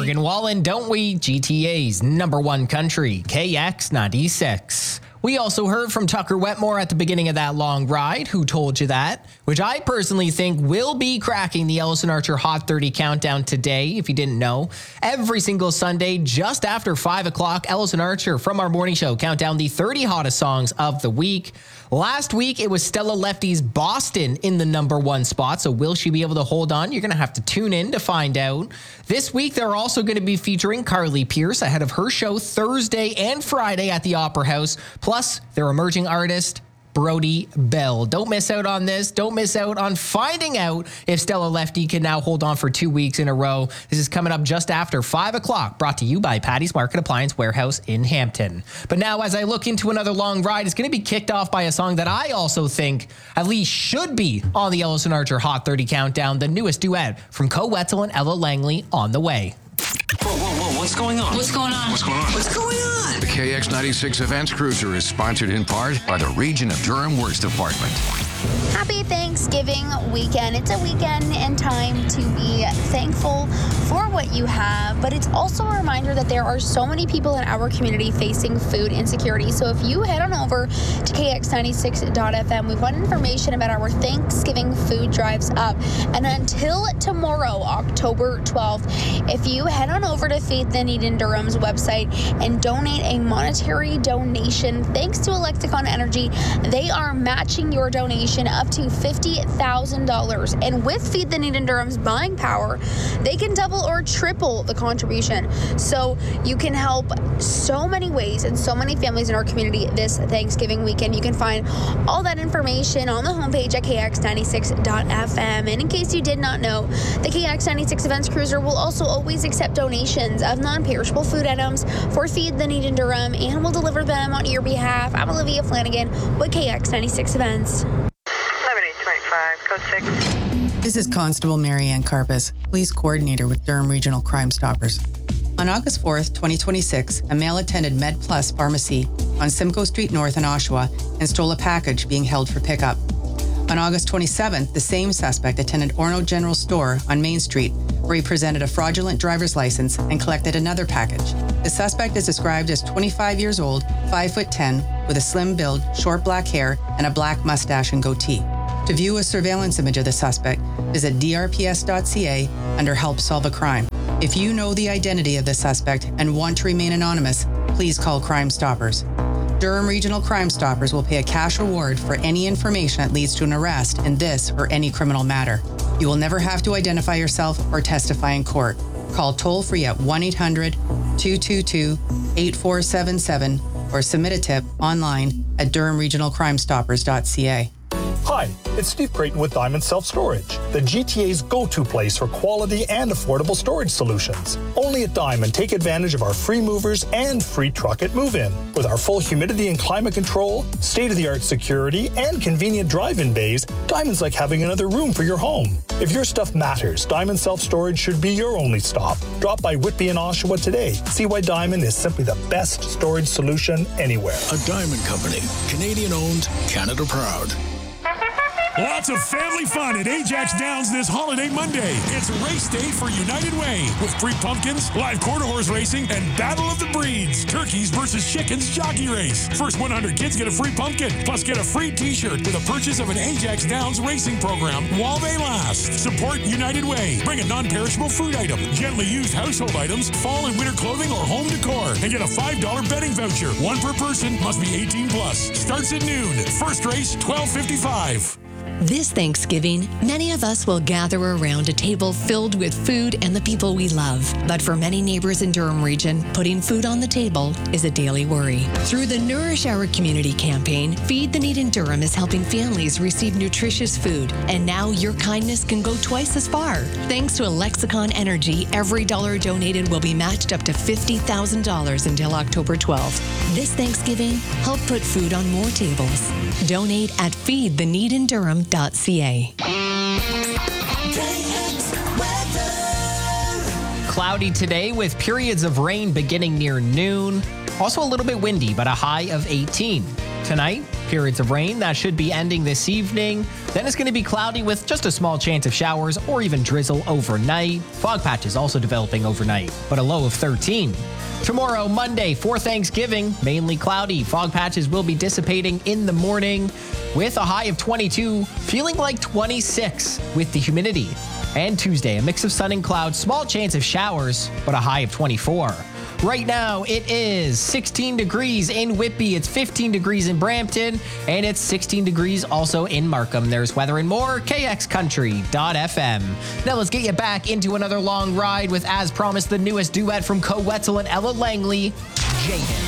Morgan Wallen, don't we? GTA's number one country, KX96. We also heard from Tucker Wetmore at the beginning of that long ride, Who Told You That, which I personally think will be cracking the Ellison Archer Hot 30 countdown today, if you didn't know. Every single Sunday, just after 5 o'clock, Ellison Archer from our morning show count down the 30 hottest songs of the week. Last week, it was Stella Lefty's Boston in the number one spot, so will she be able to hold on? You're going to have to tune in to find out. This week, they're also going to be featuring Carly Pearce ahead of her show Thursday and Friday at the Opera House, plus their emerging artist, Brody Bell. Don't miss out on this. Don't miss out on finding out if Stella Lefty can now hold on for 2 weeks in a row. This is coming up just after 5 o'clock, brought to you by Patty's Market Appliance Warehouse in Hampton. But now, as I look into another long ride, it's going to be kicked off by a song that I also think at least should be on the Ellison Archer Hot 30 countdown, the newest duet from Co Wetzel and Ella Langley, On the Way. Whoa, what's going on? What's going on? What's going on? What's going on? The KX96 Events Cruiser is sponsored in part by the Region of Durham Works Department. Happy Thanksgiving weekend. It's a weekend and time to be thankful for what you have, but it's also a reminder that there are so many people in our community facing food insecurity. So if you head on over to KX96.FM, we've got information about our Thanksgiving food drives up. And until tomorrow, October 12th, if you head on over to Feed the Need in Durham's website and donate a monetary donation, thanks to Lexicon Energy, they are matching your donation up to $50,000. And with Feed the Need in Durham's buying power, they can double or triple the contribution. So you can help so many ways and so many families in our community this Thanksgiving weekend. You can find all that information on the homepage at KX96.FM. And in case you did not know, the KX96 Events Cruiser will also always accept donations of non-perishable food items for Feed the Need in Durham and will deliver them on your behalf. I'm Olivia Flanagan with KX96 Events. 11825, code 6. This is Constable Marianne Carpus, Police Coordinator with Durham Regional Crime Stoppers. On August 4th, 2026, a male attended MedPlus Pharmacy on Simcoe Street North in Oshawa and stole a package being held for pickup. On August 27th, the same suspect attended Orno General Store on Main Street, where he presented a fraudulent driver's license and collected another package. The suspect is described as 25 years old, 5'10", with a slim build, short black hair, and a black mustache and goatee. To view a surveillance image of the suspect, visit drps.ca under Help Solve a Crime. If you know the identity of the suspect and want to remain anonymous, please call Crime Stoppers. Durham Regional Crime Stoppers will pay a cash reward for any information that leads to an arrest in this or any criminal matter. You will never have to identify yourself or testify in court. Call toll-free at 1-800-222-8477 or submit a tip online at durhamregionalcrimestoppers.ca. Hi, it's Steve Creighton with Diamond Self Storage, the GTA's go-to place for quality and affordable storage solutions. Only at Diamond, take advantage of our free movers and free truck at move-in. With our full humidity and climate control, state-of-the-art security, and convenient drive-in bays, Diamond's like having another room for your home. If your stuff matters, Diamond Self Storage should be your only stop. Drop by Whitby and Oshawa today. See why Diamond is simply the best storage solution anywhere. A Diamond Company, Canadian-owned, Canada proud. Lots of family fun at Ajax Downs this holiday Monday. It's race day for United Way with free pumpkins, live quarter horse racing, and Battle of the Breeds. Turkeys versus chickens jockey race. First 100 kids get a free pumpkin, plus get a free t-shirt with a purchase of an Ajax Downs racing program while they last. Support United Way. Bring a non-perishable food item, gently used household items, fall and winter clothing, or home decor, and get a $5 betting voucher. One per person, must be 18 plus. Starts at noon. First race, $12.55. This Thanksgiving, many of us will gather around a table filled with food and the people we love. But for many neighbors in Durham Region, putting food on the table is a daily worry. Through the Nourish Our Community campaign, Feed the Need in Durham is helping families receive nutritious food. And now your kindness can go twice as far. Thanks to Lexicon Energy, every dollar donated will be matched up to $50,000 until October 12th. This Thanksgiving, help put food on more tables. Donate at feedtheneedindurham.ca. Cloudy today with periods of rain beginning near noon. Also a little bit windy, but a high of 18. Tonight, Periods of rain that should be ending this evening. Then it's going to be cloudy with just a small chance of showers or even drizzle overnight. Fog patches also developing overnight, but a low of 13. Tomorrow, Monday, for Thanksgiving, mainly cloudy. Fog patches will be dissipating in the morning with a high of 22, feeling like 26 with the humidity. And Tuesday, a mix of sun and clouds, small chance of showers, but a high of 24. Right now, it is 16 degrees in Whitby, it's 15 degrees in Brampton, and it's 16 degrees also in Markham. There's weather and more, KXCountry.fm. Now let's get you back into another long ride with, as promised, the newest duet from Co Wetzel and Ella Langley, Jaden.